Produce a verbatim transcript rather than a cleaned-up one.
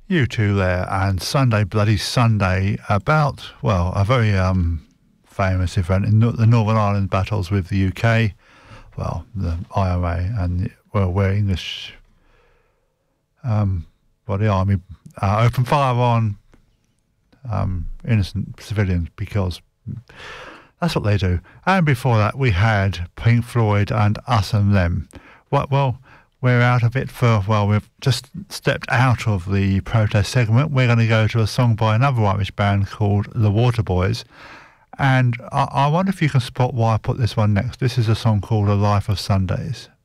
You two there, and Sunday Bloody Sunday, about, well, a very um, famous event in the Northern Ireland battles with the U K, well, the I R A, and, well, where English, um, well, the army uh, opened fire on um, innocent civilians because that's what they do. And before that, we had Pink Floyd and Us and Them. What, well, we're out of it for, well, we've just stepped out of the protest segment. We're going to go to a song by another Irish band called The Waterboys. And I, I wonder if you can spot why I put this one next. This is a song called A Life of Sundays.